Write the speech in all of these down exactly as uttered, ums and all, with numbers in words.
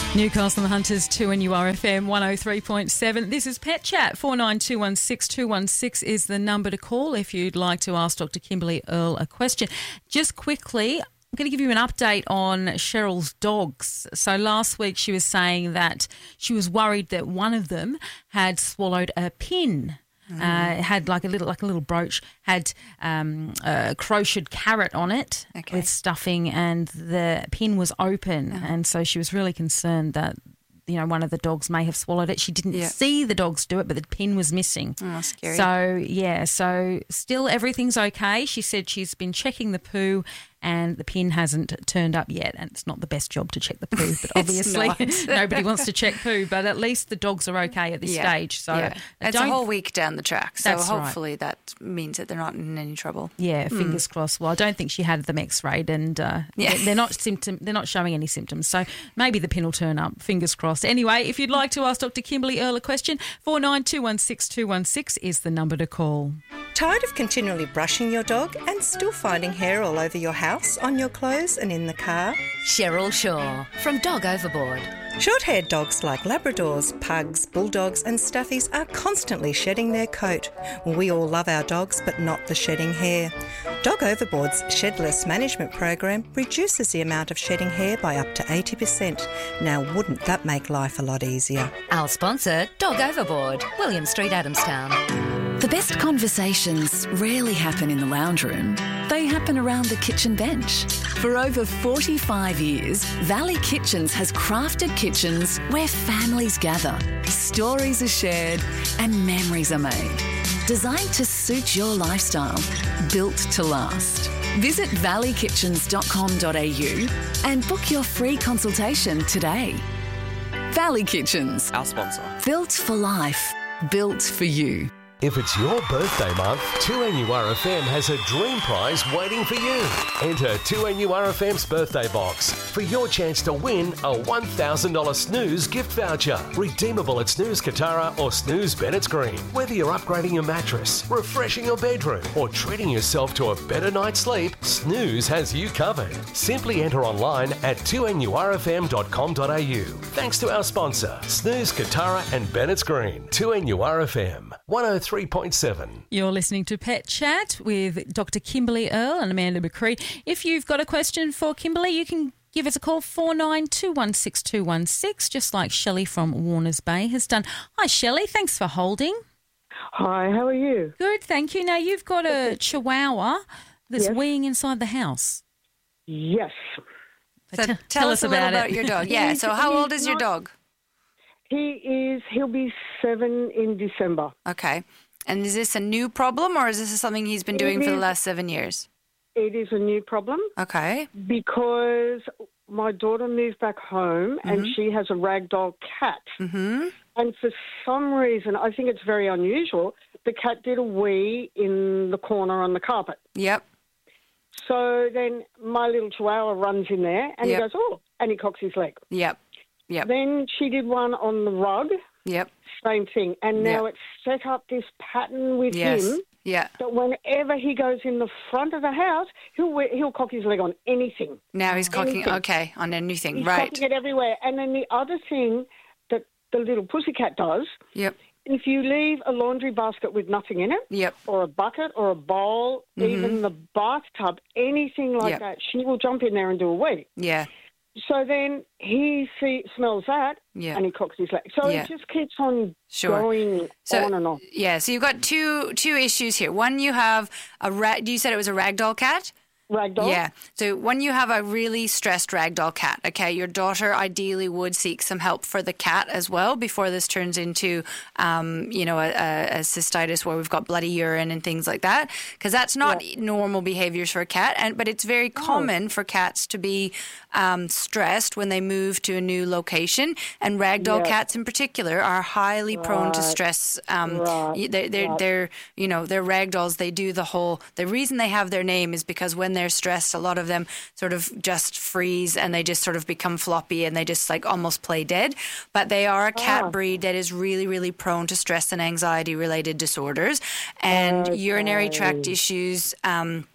Newcastle and Hunters, two N U R F M one oh three point seven. This is Pet Chat. four nine two one six two one six is the number to call if you'd like to ask Doctor Kimberly Earle a question. Just quickly, I'm going to give you an update on Cheryl's dogs. So last week she was saying that she was worried that one of them had swallowed a pin. Mm. Uh, it had like a little, like a little brooch, had um, a crocheted carrot on it okay. with stuffing, and the pin was open, oh. and so she was really concerned that, you know, one of the dogs may have swallowed it. She didn't yep. see the dogs do it, but the pin was missing. Oh, scary. So, yeah, so still everything's okay. She said she's been checking the poo and the pin hasn't turned up yet, and it's not the best job to check the poo, but obviously nobody wants to check poo, but at least the dogs are okay at this yeah. stage. So yeah. It's a whole week down the track, so hopefully right. that means that they're not in any trouble. Yeah, fingers mm. crossed. Well, I don't think she had them x-rayed, and uh, yeah. they're not symptom. They're not showing any symptoms, so maybe the pin will turn up. Fingers crossed. Anyway, if you'd like to ask Doctor Kimberly Earle a question, four nine two one six two one six is the number to call. Tired of continually brushing your dog and still finding hair all over your house, on your clothes and in the car? Cheryl Shaw from Dog Overboard. Short-haired dogs like Labradors, Pugs, Bulldogs and Stuffies are constantly shedding their coat. We all love our dogs, but not the shedding hair. Dog Overboard's Shedless Management Program reduces the amount of shedding hair by up to eighty percent. Now, wouldn't that make life a lot easier? Our sponsor, Dog Overboard, William Street, Adamstown. The best conversations rarely happen in the lounge room. They happen around the kitchen bench. For over forty-five years, Valley Kitchens has crafted kitchens where families gather, stories are shared and memories are made. Designed to suit your lifestyle, built to last. Visit valley kitchens dot com dot a u and book your free consultation today. Valley Kitchens. Our sponsor. Built for life. Built for you. If it's your birthday month, two N U R F M has a dream prize waiting for you. Enter two N U R F M's birthday box for your chance to win a one thousand dollars Snooze gift voucher. Redeemable at Snooze Katara or Snooze Bennett's Green. Whether you're upgrading your mattress, refreshing your bedroom, or treating yourself to a better night's sleep, Snooze has you covered. Simply enter online at two N U R F M dot com dot a u. Thanks to our sponsor, Snooze Katara and Bennett's Green. two N U R F M one oh three point seven. You're listening to Pet Chat with Doctor Kimberly Earle and Amanda McCree. If you've got a question for Kimberly, you can give us a call, four nine two one six two one six, just like Shelley from Warners Bay has done. Hi, Shelley. Thanks for holding. Hi, how are you? Good, thank you. Now, you've got a Chihuahua that's Yes. weeing inside the house. Yes. So T- tell, us, us a little about about it. your dog. Yeah, so how old is your dog? He is, he'll be seven in December. Okay. And is this a new problem, or is this something he's been doing It for the is- last seven years? It is a new problem Okay. because my daughter moved back home and she has a ragdoll cat. Mm-hmm. And for some reason, I think it's very unusual, the cat did a wee in the corner on the carpet. Yep. So then my little Chihuahua runs in there and Yep. he goes, oh, and he cocks his leg. Yep. Yep. Then she did one on the rug. Yep. Same thing. And now Yep. it's set up this pattern with Yes. him Yeah. that whenever he goes in the front of the house, he'll we- he'll cock his leg on anything. Now he's cocking, Anything. okay, on anything. He's Right. cocking it everywhere. And then the other thing that the little pussycat does, Yep. if you leave a laundry basket with nothing in it, Yep. or a bucket or a bowl, even the bathtub, anything like Yep. that, she will jump in there and do a wee. Yeah. So then he see, smells that Yeah. and he cocks his leg. So Yeah. it just keeps on Sure. going So, on and on. Yeah, so you've got two two issues here. One, you have a rag. You said it was a ragdoll cat? Ragdoll? Yeah. So when you have a really stressed ragdoll cat, okay, your daughter ideally would seek some help for the cat as well before this turns into, um, you know, a, a, a cystitis where we've got bloody urine and things like that, because that's not Yeah. normal behaviors for a cat. And but it's very common for cats to be um, stressed when they move to a new location, and ragdoll Yeah. cats in particular are highly prone to Right. stress. Um, Right. They're they're, Right. they're you know they're ragdolls. They do the whole. The reason they have their name is because when they're stressed, a lot of them sort of just freeze and they just sort of become floppy and they just like almost play dead. But they are a cat Ah. breed that is really, really prone to stress and anxiety related disorders and Okay. urinary tract issues. Um,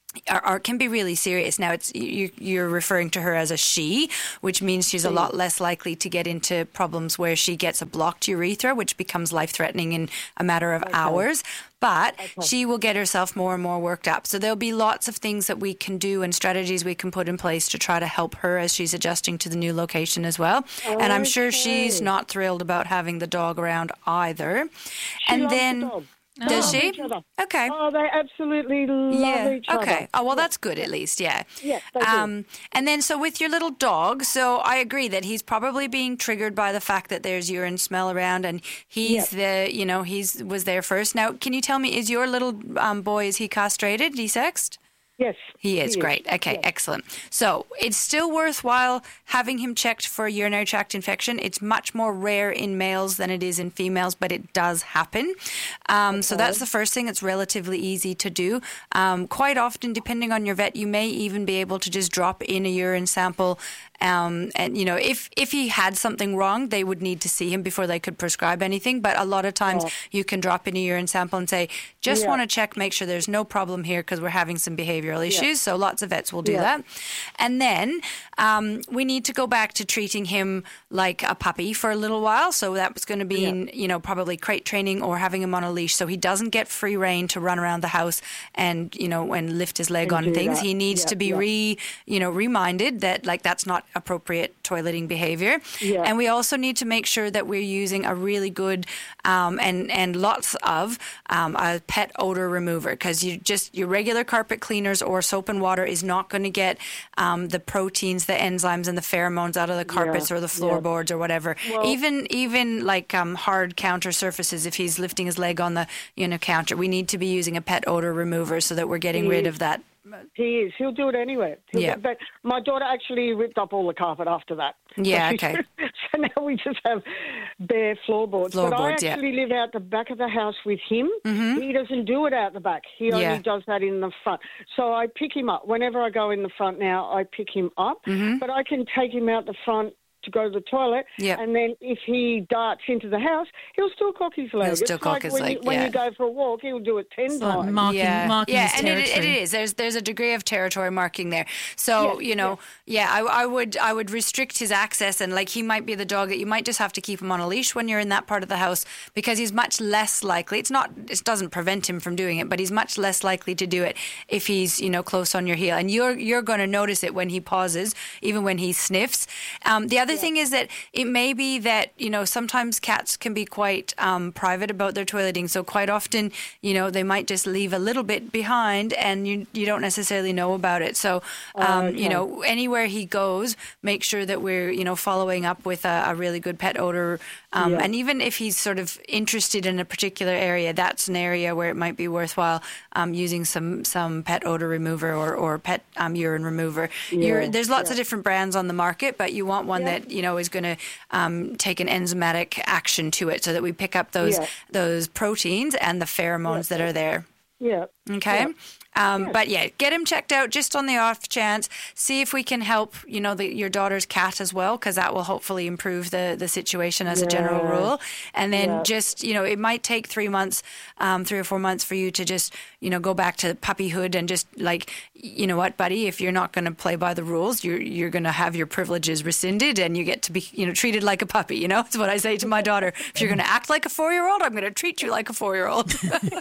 Are, are, can be really serious. Now, it's you, you're referring to her as a she, which means she's a lot less likely to get into problems where she gets a blocked urethra, which becomes life-threatening in a matter of okay. hours. But okay. she will get herself more and more worked up. So there'll be lots of things that we can do and strategies we can put in place to try to help her as she's adjusting to the new location as well. Okay. And I'm sure she's not thrilled about having the dog around either. She and loves then. The dog. Does she? Okay. Oh, they absolutely love yeah. each other. Okay. Oh, well, yeah. that's good at least, yeah. Yeah, they um, do. And then, so with your little dog, so I agree that he's probably being triggered by the fact that there's urine smell around, and he's yeah. the, you know, he's was there first. Now, can you tell me, is your little um, boy, is he castrated, desexed? Yes. He is, he great. Is. Okay, yeah. excellent. So it's still worthwhile having him checked for a urinary tract infection. It's much more rare in males than it is in females, but it does happen. Um, okay. So that's the first thing. It's relatively easy to do. Um, quite often, depending on your vet, you may even be able to just drop in a urine sample. Um, and, you know, if, if he had something wrong, they would need to see him before they could prescribe anything. But a lot of times oh. you can drop in a urine sample and say, just yeah. want to check, make sure there's no problem here because we're having some behavioral issues. Yeah. So lots of vets will do yeah. that. And then um, we need to go back to treating him like a puppy for a little while. So that was going to be, yeah. in, you know, probably crate training or having him on a leash so he doesn't get free rein to run around the house and, you know, and lift his leg and on things. That. He needs yeah. to be yeah. re, you know, reminded that, like, that's not appropriate toileting behavior. Yeah. And we also need to make sure that we're using a really good um, and, and lots of um, a pet odor remover because you just your regular carpet cleaners or soap and water is not going to get um, the proteins, the enzymes, and the pheromones out of the carpets yeah. or the floorboards yeah. or whatever. Well, even even like um, hard counter surfaces, if he's lifting his leg on the you know counter, we need to be using a pet odor remover so that we're getting rid of that. He is. He'll do it anyway. He'll yeah. do, but my daughter actually ripped up all the carpet after that. Yeah, okay. So now we just have bare floorboards. floorboards but I actually yeah. live out the back of the house with him. Mm-hmm. He doesn't do it out the back. He only yeah. does that in the front. So I pick him up. Whenever I go in the front now, I pick him up. Mm-hmm. But I can take him out the front to go to the toilet, yep. and then if he darts into the house, he'll still cock his leg. He'll still it's cock like his when leg, you, when yeah. you go for a walk, he'll do it ten it's times. Like marking, yeah, marking yeah, his and it, territory. it is. There's there's a degree of territory marking there. So yes, you know, yes. yeah, I, I would I would restrict his access, and like he might be the dog that you might just have to keep him on a leash when you're in that part of the house because he's much less likely. It's not. It doesn't prevent him from doing it, but he's much less likely to do it if he's you know close on your heel, and you're you're going to notice it when he pauses, even when he sniffs. Um, the other yeah. thing is that it may be that. That, you know, sometimes cats can be quite um, private about their toileting. So quite often, you know, they might just leave a little bit behind and you you don't necessarily know about it. So, um, okay. you know, anywhere he goes, make sure that we're, you know, following up with a, a really good pet odor. Um, yeah. And even if he's sort of interested in a particular area, that's an area where it might be worthwhile um, using some, some pet odor remover or, or pet um, urine remover. Yeah. There's lots yeah. of different brands on the market, but you want one yeah. that, you know, is going to um, take an enzymatic action to it so that we pick up those yeah. those proteins and the pheromones yeah. that are there. Yeah. Okay. Yeah. Um, yeah. But yeah, get him checked out just on the off chance. See if we can help, you know, the, your daughter's cat as well, because that will hopefully improve the, the situation as yeah. a general rule. And then yeah. just, you know, it might take three months, um, three or four months for you to just, you know, go back to puppyhood and just like, you know what, buddy, if you're not going to play by the rules, you're you're going to have your privileges rescinded and you get to be, you know, treated like a puppy. You know, that's what I say to my daughter. If you're going to act like a four-year-old, I'm going to treat you like a four-year-old.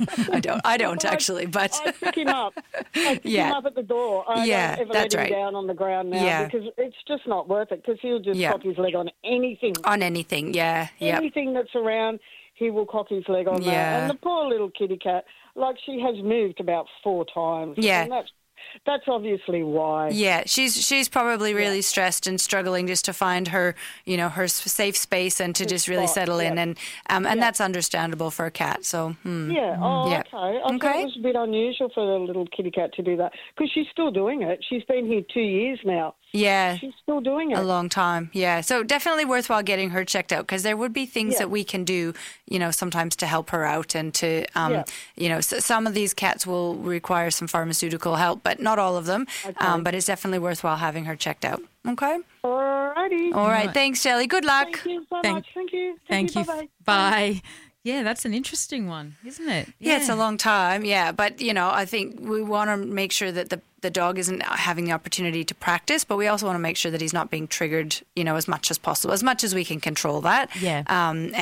I don't, I don't well, actually, but I pick him up. I pick yeah. him up at the door. I yeah, don't ever that's let him right. down on the ground now yeah. because it's just not worth it because he'll just yeah. pop his leg on anything. On anything, yeah. Anything yep. that's around, he will cock his leg on yeah. that. And the poor little kitty cat, like she has moved about four times. Yeah. And that's That's obviously why. Yeah, she's she's probably really yeah. stressed and struggling just to find her, you know, her safe space and to Good just really spot, settle yeah. in, and um, and yeah. that's understandable for a cat. So hmm. yeah, oh yeah. okay. I okay. thought it was a bit unusual for the little kitty cat to do that because she's still doing it. She's been here two years now. Yeah. She's still doing it. A long time, yeah. So definitely worthwhile getting her checked out because there would be things yeah. that we can do, you know, sometimes to help her out and to, um, yeah. you know, so some of these cats will require some pharmaceutical help, but not all of them. Okay. Um, but it's definitely worthwhile having her checked out. Okay? Alrighty. All right. Thanks, Shelley. Good luck. Thank you so Thank, much. Thank you. Thank, Thank you. you. Bye. Bye. Yeah, that's an interesting one, isn't it? Yeah, it's a long time, yeah. But, you know, I think we want to make sure that the, the dog isn't having the opportunity to practice, but we also want to make sure that he's not being triggered, you know, as much as possible, as much as we can control that. Yeah. Um,